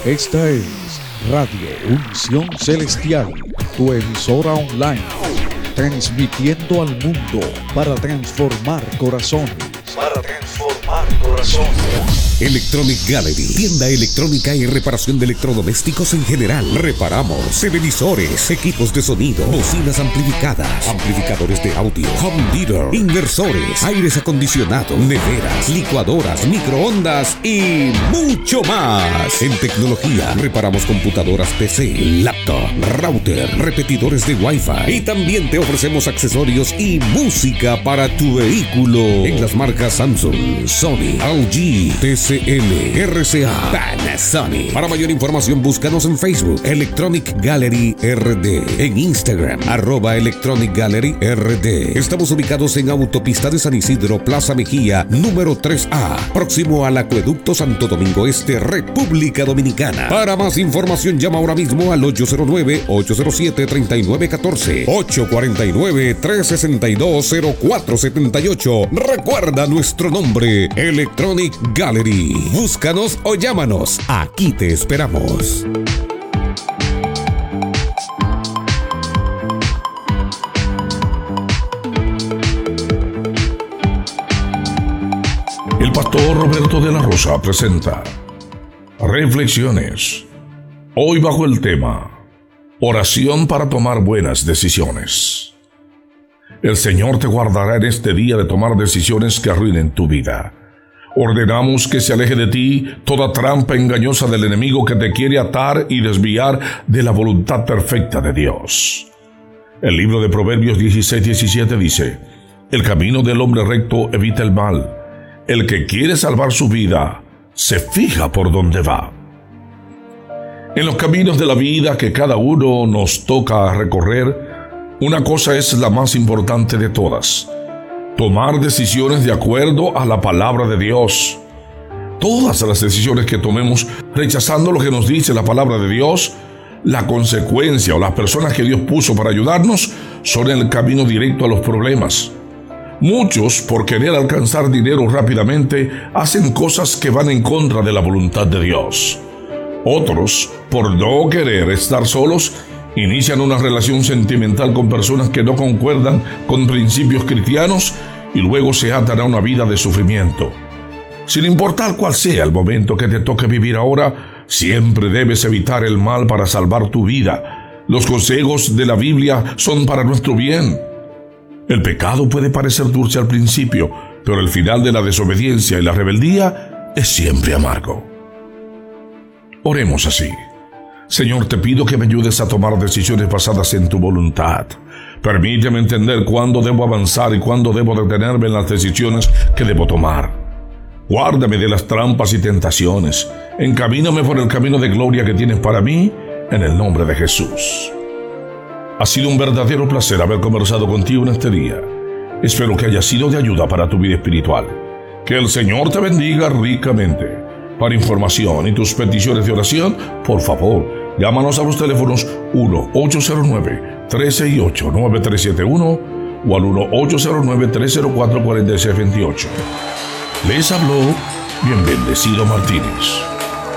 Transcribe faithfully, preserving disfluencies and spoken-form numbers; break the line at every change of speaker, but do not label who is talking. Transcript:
Esta es Radio Unción Celestial, tu emisora online, transmitiendo al mundo para transformar corazones. Para transformar corazones.
Electronic Gallery, tienda electrónica y reparación de electrodomésticos en general. Reparamos televisores, equipos de sonido, bocinas amplificadas, amplificadores de audio, home theater, inversores, aires acondicionados, neveras, licuadoras, microondas y mucho más. En tecnología, reparamos computadoras P C, laptop, router, repetidores de Wi-Fi y también te ofrecemos accesorios y música para tu vehículo en las marcas Samsung, Sony, L G, T C L, R C A, Panasonic. Para mayor información búscanos en Facebook Electronic Gallery R D, en Instagram arroba Electronic Gallery R D. Estamos ubicados en Autopista de San Isidro, Plaza Mejía, número tres A, próximo al Acueducto Santo Domingo Este, República Dominicana. Para más información llama ahora mismo al ocho cero nueve, ocho cero siete, tres nueve uno cuatro, ocho cuatro nueve, tres seis dos, cero cuatro siete ocho. Recuerda nuestro nombre, Electronic Gallery. Búscanos o llámanos. Aquí te esperamos.
El pastor Roberto de la Rosa presenta Reflexiones. Hoy bajo el tema Oración para tomar buenas decisiones. El Señor te guardará en este día de tomar decisiones que arruinen tu vida. Ordenamos que se aleje de ti toda trampa engañosa del enemigo que te quiere atar y desviar de la voluntad perfecta de Dios. El libro de Proverbios dieciséis diecisiete dice: el camino del hombre recto evita el mal. El que quiere salvar su vida se fija por dónde va. En los caminos de la vida que cada uno nos toca recorrer, una cosa es la más importante de todas: tomar decisiones de acuerdo a la palabra de Dios. Todas las decisiones que tomemos rechazando lo que nos dice la palabra de Dios, la consecuencia o las personas que Dios puso para ayudarnos son el camino directo a los problemas. Muchos, por querer alcanzar dinero rápidamente, hacen cosas que van en contra de la voluntad de Dios. Otros, por no querer estar solos, inician una relación sentimental con personas que no concuerdan con principios cristianos y luego se atan a una vida de sufrimiento. Sin importar cuál sea el momento que te toque vivir ahora, siempre debes evitar el mal para salvar tu vida. Los consejos de la Biblia son para nuestro bien. El pecado puede parecer dulce al principio, pero el final de la desobediencia y la rebeldía es siempre amargo. Oremos así. Señor, te pido que me ayudes a tomar decisiones basadas en tu voluntad. Permíteme entender cuándo debo avanzar y cuándo debo detenerme en las decisiones que debo tomar. Guárdame de las trampas y tentaciones. Encamíname por el camino de gloria que tienes para mí, en el nombre de Jesús. Ha sido un verdadero placer haber conversado contigo en este día. Espero que haya sido de ayuda para tu vida espiritual. Que el Señor te bendiga ricamente. Para información y tus peticiones de oración, por favor, llámanos a los teléfonos uno ocho cero nueve, tres seis ocho, nueve tres siete uno o al uno ocho cero nueve, tres cero cuatro, cuatro seis dos ocho. Les habló Bien Bendecido Martínez.